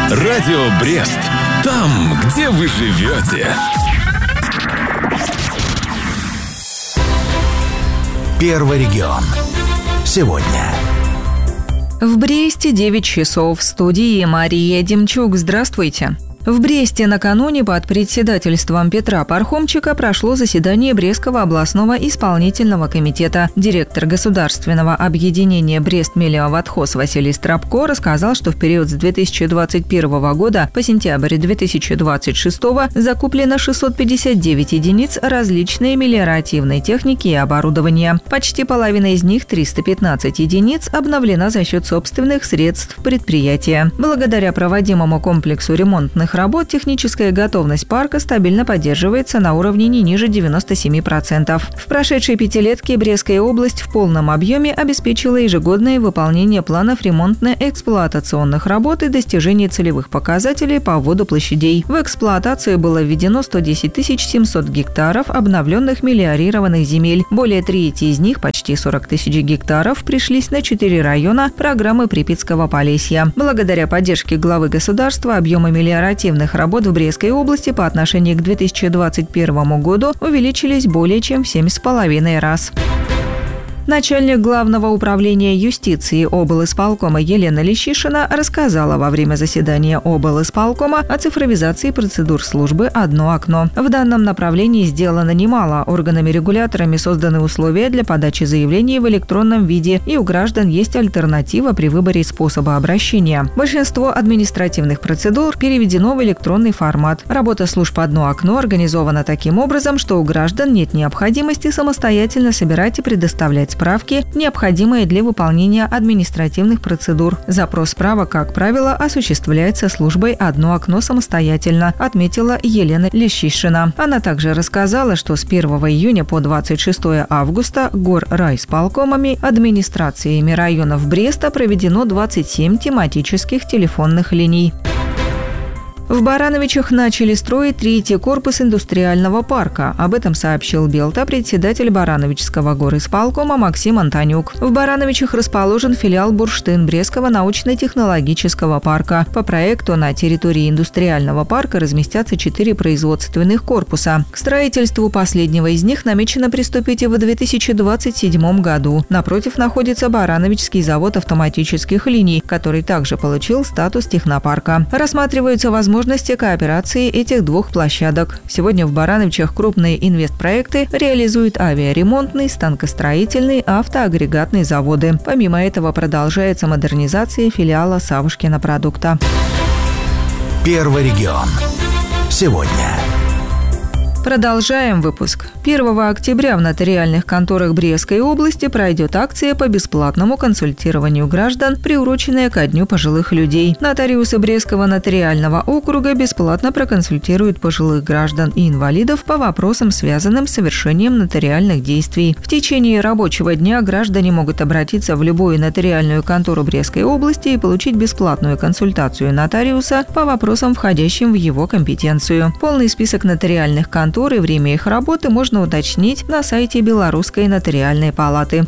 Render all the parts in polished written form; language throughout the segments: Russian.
Радио Брест. Там, где вы живете. Первый регион. Сегодня. В Бресте 9 часов. В студии Мария Демчук. Здравствуйте. В Бресте накануне под председательством Петра Пархомчика прошло заседание Брестского областного исполнительного комитета. Директор государственного объединения Брест-Мелиоводхоз Василий Страбко рассказал, что в период с 2021 года по сентябрь 2026 закуплено 659 единиц различной мелиоративной техники и оборудования. Почти половина из них, 315 единиц, обновлена за счет собственных средств предприятия. Благодаря проводимому комплексу ремонтных работ техническая готовность парка стабильно поддерживается на уровне не ниже 97%. В прошедшей пятилетке Брестская область в полном объеме обеспечила ежегодное выполнение планов ремонтно-эксплуатационных работ и достижение целевых показателей по вводу площадей. В эксплуатацию было введено 110 700 гектаров обновленных мелиорированных земель. Более трети из них, почти 40 тысяч гектаров, пришлись на 4 района программы Припятского Полесья. Благодаря поддержке главы государства объемы мелиоративных работ в Брестской области по отношению к 2021 году увеличились более чем в 7,5 раз. Начальник Главного управления юстиции облисполкома Елена Лещишина рассказала во время заседания облисполкома о цифровизации процедур службы «Одно окно». В данном направлении сделано немало. Органами-регуляторами созданы условия для подачи заявлений в электронном виде, и у граждан есть альтернатива при выборе способа обращения. Большинство административных процедур переведено в электронный формат. Работа служб «Одно окно» организована таким образом, что у граждан нет необходимости самостоятельно собирать и предоставлять справки, необходимые для выполнения административных процедур. Запрос справок, как правило, осуществляется службой «Одно окно» самостоятельно, отметила Елена Лещишина. Она также рассказала, что с 1 июня по 26 августа горрайисполкомами, администрациями районов Бреста проведено 27 тематических телефонных линий. В Барановичах начали строить третий корпус индустриального парка. Об этом сообщил Белта председатель Барановичского горисполкома Максим Антонюк. В Барановичах расположен филиал Бурштин Брестского научно-технологического парка. По проекту на территории индустриального парка разместятся 4 производственных корпуса. К строительству последнего из них намечено приступить и в 2027 году. Напротив находится Барановичский завод автоматических линий, который также получил статус технопарка. Рассматриваются возможности кооперации этих двух площадок. Сегодня в Барановичах крупные инвестпроекты реализуют авиаремонтный, станкостроительный, автоагрегатные заводы. Помимо этого продолжается модернизация филиала Савушкина продукта. Первый регион. Сегодня. Продолжаем выпуск. 1 октября в нотариальных конторах Брестской области пройдет акция по бесплатному консультированию граждан, приуроченная ко Дню пожилых людей. Нотариусы Брестского нотариального округа бесплатно проконсультируют пожилых граждан и инвалидов по вопросам, связанным с совершением нотариальных действий. В течение рабочего дня граждане могут обратиться в любую нотариальную контору Брестской области и получить бесплатную консультацию нотариуса по вопросам, входящим в его компетенцию. Полный список нотариальных контор и время их работы можно уточнить на сайте Белорусской нотариальной палаты.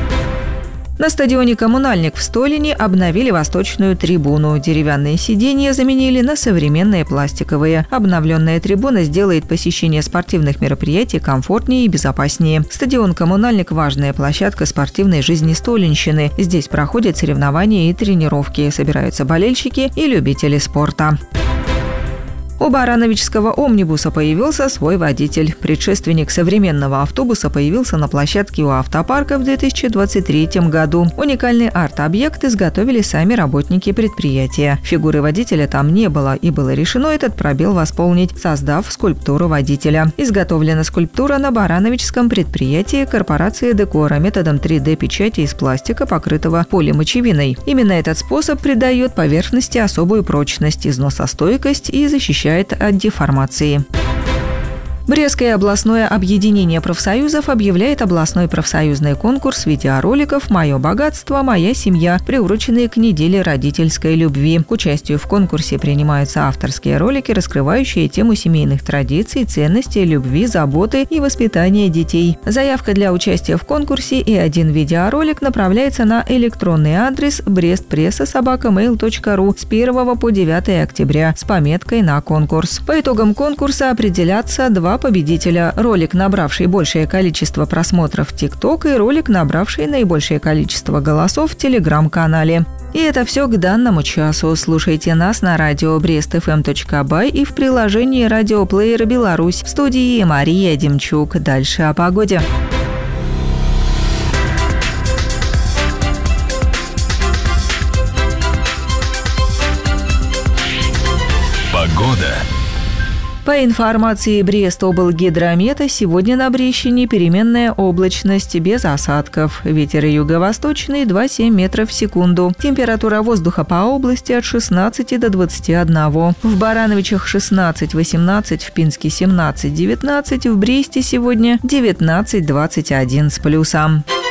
На стадионе «Коммунальник» в Столине обновили восточную трибуну. Деревянные сиденья заменили на современные пластиковые. Обновленная трибуна сделает посещение спортивных мероприятий комфортнее и безопаснее. Стадион «Коммунальник» – важная площадка спортивной жизни Столинщины. Здесь проходят соревнования и тренировки, собираются болельщики и любители спорта. У барановичского омнибуса появился свой водитель. Предшественник современного автобуса появился на площадке у автопарка в 2023 году. Уникальный арт-объект изготовили сами работники предприятия. Фигуры водителя там не было, и было решено этот пробел восполнить, создав скульптуру водителя. Изготовлена скульптура на барановичском предприятии корпорации «Декора» методом 3D-печати из пластика, покрытого полимочевиной. Именно этот способ придает поверхности особую прочность, износостойкость и защищает от деформации. Брестское областное объединение профсоюзов объявляет областной профсоюзный конкурс видеороликов «Мое богатство, моя семья», приуроченные к неделе родительской любви. К участию в конкурсе принимаются авторские ролики, раскрывающие тему семейных традиций, ценностей, любви, заботы и воспитания детей. Заявка для участия в конкурсе и один видеоролик направляется на электронный адрес brestpressa@mail.ru с 1 по 9 октября с пометкой «На конкурс». По итогам конкурса определятся два победителя: ролик, набравший большее количество просмотров в ТикТок, и ролик, набравший наибольшее количество голосов в Телеграм-канале. И это все к данному часу. Слушайте нас на радио brestfm.by и в приложении радиоплеера «Беларусь». В студии Мария Демчук. Дальше о погоде. Погода. По информации Брестоблгидромета, сегодня на Брещине переменная облачность без осадков. Ветер юго-восточный 2,7 метров в секунду. Температура воздуха по области от 16 до 21. В Барановичах 16-18, в Пинске 17-19, в Бресте сегодня 19-21 с плюсом.